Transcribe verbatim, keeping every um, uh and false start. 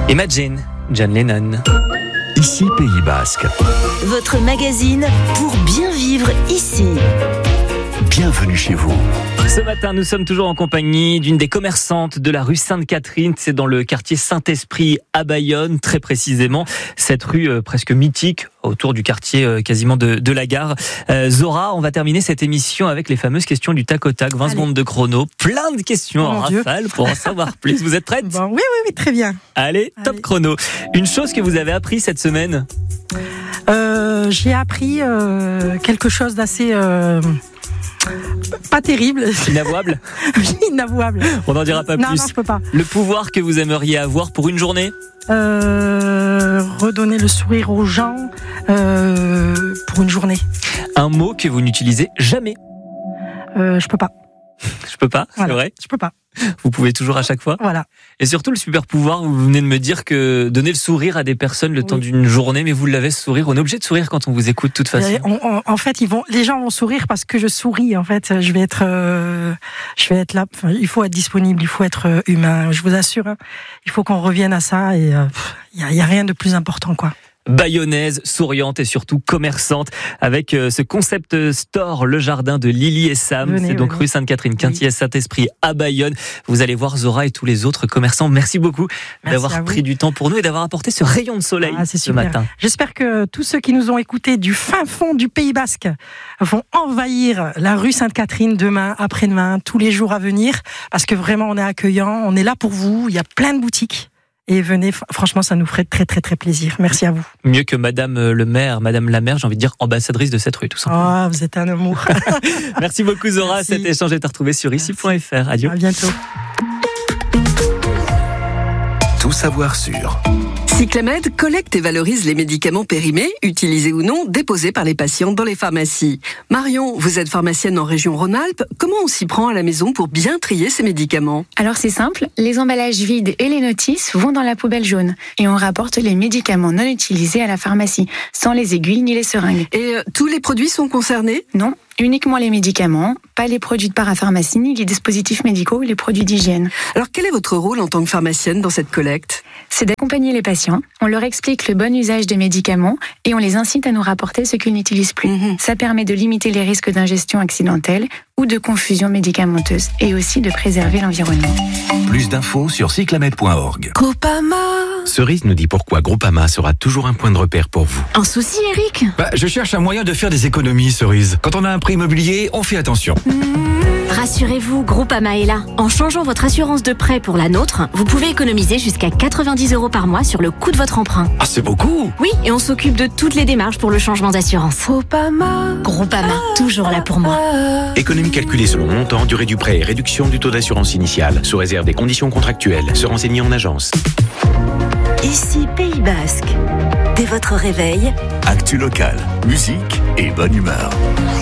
Imagine, John Lennon. Ici Pays Basque. Votre magazine pour bien vivre ici. Bienvenue chez vous. Ce matin, nous sommes toujours en compagnie d'une des commerçantes de la rue Sainte-Catherine. C'est dans le quartier Saint-Esprit à Bayonne, très précisément. Cette rue euh, presque mythique autour du quartier euh, quasiment de, de la gare. Euh, Zora, on va terminer cette émission avec les fameuses questions du tac au tac. vingt Allez. Secondes de chrono. Plein de questions oh en rafale Dieu. pour en savoir plus. Vous êtes prête ? Bon, Oui, oui, oui, très bien. Allez, top Allez. chrono. Une chose que vous avez appris cette semaine ? euh, J'ai appris euh, quelque chose d'assez... Euh... Pas terrible. Inavouable. Inavouable. On n'en dira pas non, plus. Non, je peux pas. Le pouvoir que vous aimeriez avoir pour une journée ? euh, Redonner le sourire aux gens euh, pour une journée. Un mot que vous n'utilisez jamais ? euh, Je peux pas. Je peux pas, voilà. C'est vrai ? Je peux pas. Vous pouvez toujours à chaque fois ? Voilà. Et surtout le super pouvoir, vous venez de me dire que donner le sourire à des personnes le oui. temps d'une journée, mais vous l'avez ce sourire. On est obligé de sourire quand on vous écoute de toute façon. On, on, en fait, ils vont, les gens vont sourire parce que je souris. En fait, je vais être, euh, je vais être là. Enfin, il faut être disponible, il faut être humain. Je vous assure, hein, il faut qu'on revienne à ça. Et il euh, y a, y a rien de plus important, quoi. Bayonnaise, souriante et surtout commerçante avec euh, ce concept store Le Jardin de Lily et Sam. Venez, C'est donc venez. rue Sainte-Catherine, Quintier, Saint-Esprit à Bayonne. Vous allez voir Zora et tous les autres commerçants. Merci beaucoup Merci d'avoir pris du temps pour nous et d'avoir apporté ce rayon de soleil ah, ce matin. J'espère que tous ceux qui nous ont écoutés du fin fond du Pays Basque vont envahir la rue Sainte-Catherine demain, après-demain, tous les jours à venir, parce que vraiment on est accueillant, on est là pour vous. Il y a plein de boutiques. Et venez, franchement, ça nous ferait très, très, très plaisir. Merci à vous. Mieux que Madame le maire, Madame la maire, j'ai envie de dire ambassadrice de cette rue, tout simplement. Oh, vous êtes un amour. Merci beaucoup, Zora. Merci. Cet échange est à retrouver sur ici point f r. Adieu. À bientôt. Tout savoir sur... Cyclamed collecte et valorise les médicaments périmés, utilisés ou non, déposés par les patients dans les pharmacies. Marion, vous êtes pharmacienne en région Rhône-Alpes. Comment on s'y prend à la maison pour bien trier ces médicaments ? Alors c'est simple, les emballages vides et les notices vont dans la poubelle jaune. Et on rapporte les médicaments non utilisés à la pharmacie, sans les aiguilles ni les seringues. Et euh, tous les produits sont concernés ? Non, uniquement les médicaments, pas les produits de parapharmacie, ni les dispositifs médicaux ou les produits d'hygiène. Alors quel est votre rôle en tant que pharmacienne dans cette collecte ? C'est d'accompagner les patients, on leur explique le bon usage des médicaments et on les incite à nous rapporter ce qu'ils n'utilisent plus. Mmh. Ça permet de limiter les risques d'ingestion accidentelle ou de confusion médicamenteuse et aussi de préserver l'environnement. Plus d'infos sur cyclamed point org. Groupama. Cerise nous dit pourquoi Groupama sera toujours un point de repère pour vous. Un souci, Eric ? Bah, je cherche un moyen de faire des économies, Cerise. Quand on a un prêt immobilier, on fait attention. Rassurez-vous, Groupama est là. En changeant votre assurance de prêt pour la nôtre, vous pouvez économiser jusqu'à quatre-vingt-dix euros par mois sur le coût de votre emprunt. Ah, c'est beaucoup! Oui, et on s'occupe de toutes les démarches pour le changement d'assurance. Groupama. Groupama, toujours là pour moi. Économie calculée selon montant, durée du prêt et réduction du taux d'assurance initiale, sous réserve des conditions contractuelles. Se renseigner en agence. Ici Pays Basque. Dès votre réveil, Actu local, musique et bonne humeur.